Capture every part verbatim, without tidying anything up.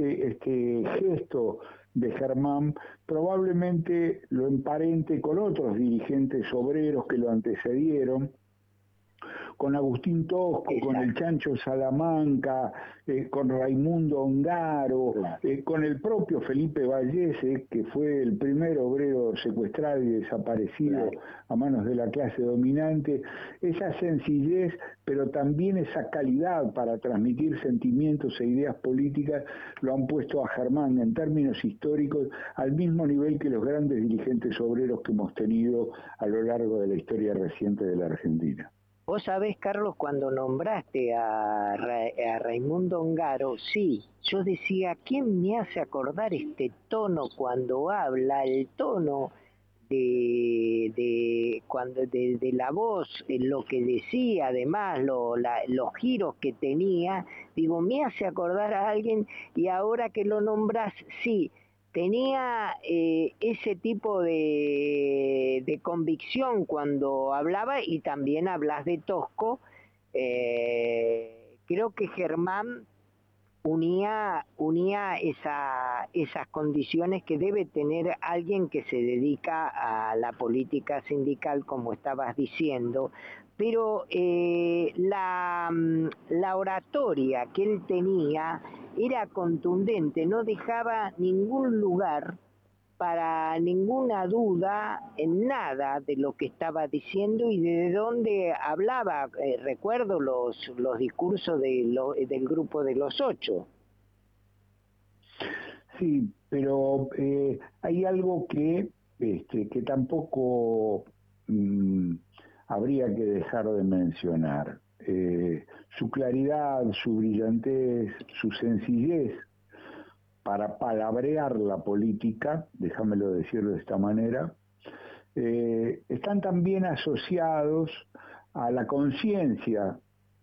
este, este gesto de Germán probablemente lo emparente con otros dirigentes obreros que lo antecedieron, con Agustín Tosco, Exacto. con el Chancho Salamanca, eh, con Raimundo Ongaro, eh, con el propio Felipe Vallese, que fue el primer obrero secuestrado y desaparecido claro. a manos de la clase dominante. Esa sencillez, pero también esa calidad para transmitir sentimientos e ideas políticas, lo han puesto a Germán, en términos históricos, al mismo nivel que los grandes dirigentes obreros que hemos tenido a lo largo de la historia reciente de la Argentina. Vos sabés, Carlos, cuando nombraste a, Ra a Raimundo Ongaro, sí, yo decía, ¿quién me hace acordar este tono cuando habla, el tono de, de, cuando, de, de la voz, lo que decía, además, lo, la, los giros que tenía? Digo, me hace acordar a alguien, y ahora que lo nombras, sí, tenía eh, ese tipo de, de convicción cuando hablaba, y también hablas de Tosco. Eh, creo que Germán unía, unía esa, esas condiciones que debe tener alguien que se dedica a la política sindical, como estabas diciendo, pero eh, la, la oratoria que él tenía era contundente, no dejaba ningún lugar para ninguna duda en nada de lo que estaba diciendo y de dónde hablaba. Eh, recuerdo los, los discursos de lo, del grupo de los ocho. Sí, pero eh, hay algo que, este, que tampoco mmm, habría que dejar de mencionar. Eh, su claridad, su brillantez, su sencillez para palabrear la política, déjamelo decir de esta manera, eh, están también asociados a la conciencia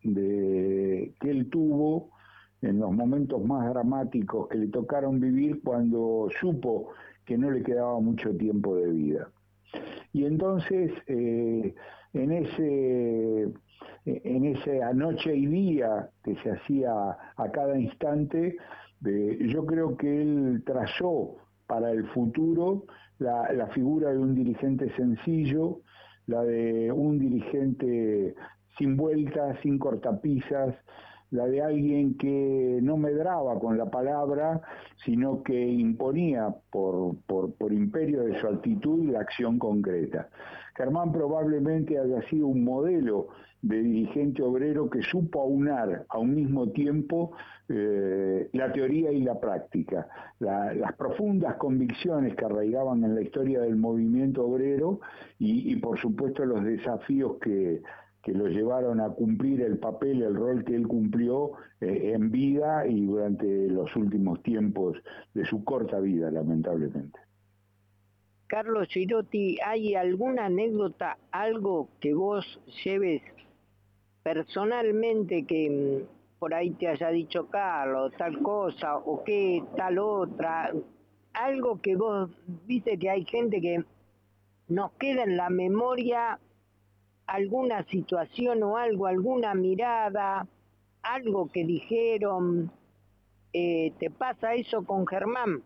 de que él tuvo en los momentos más dramáticos que le tocaron vivir, cuando supo que no le quedaba mucho tiempo de vida. Y entonces, eh, en ese en esa noche y día que se hacía a cada instante, eh, yo creo que él trazó para el futuro la, la figura de un dirigente sencillo, la de un dirigente sin vueltas, sin cortapisas, la de alguien que no medraba con la palabra, sino que imponía por, por, por imperio de su actitud la acción concreta. Germán probablemente haya sido un modelo de dirigente obrero que supo aunar a un mismo tiempo eh, la teoría y la práctica, la, las profundas convicciones que arraigaban en la historia del movimiento obrero y, y por supuesto los desafíos que que lo llevaron a cumplir el papel, el rol que él cumplió eh, en vida y durante los últimos tiempos de su corta vida, lamentablemente. Carlos Girotti, ¿hay alguna anécdota, algo que vos lleves personalmente que por ahí te haya dicho Carlos, tal cosa, o qué, tal otra? Algo que vos, viste que hay gente que nos queda en la memoria, alguna situación o algo, alguna mirada, algo que dijeron. Eh, ¿te pasa eso con Germán?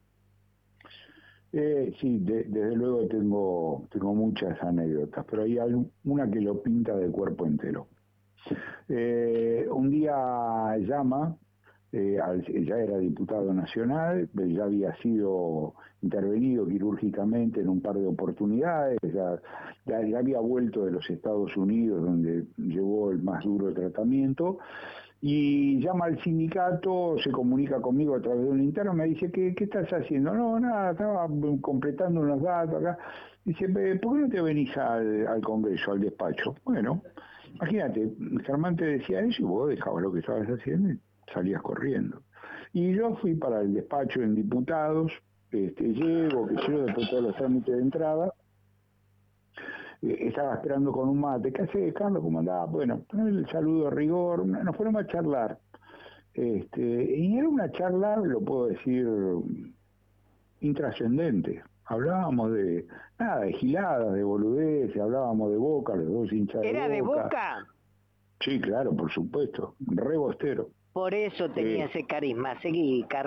Eh, sí, de, desde luego tengo, tengo muchas anécdotas, pero hay una que lo pinta de cuerpo entero. Eh, un día llama, eh, al, ya era diputado nacional, ya había sido intervenido quirúrgicamente en un par de oportunidades, ya, ya, ya había vuelto de los Estados Unidos, donde llevó el más duro tratamiento, y llama al sindicato, se comunica conmigo a través de un interno, me dice, ¿qué, qué estás haciendo? No, nada, estaba completando unos datos acá. Dice, ¿por qué no te venís al, al Congreso, al despacho? Bueno, imagínate, Germán te decía eso y vos dejabas lo que estabas haciendo y salías corriendo. Y yo fui para el despacho en diputados, este, llego, que yo después todos los trámites de entrada, estaba esperando con un mate. ¿Qué haces, Carlos? ¿Cómo andaba? Bueno, el saludo a rigor, nos ponemos a charlar. Este, y era una charla, lo puedo decir, intrascendente. Hablábamos de nada, de giladas, de boludeces, hablábamos de Boca, los dos hinchas de Boca. ¿Era de Boca? Sí, claro, por supuesto, re bostero. Por eso tenía eh, ese carisma. Seguí, Carlos.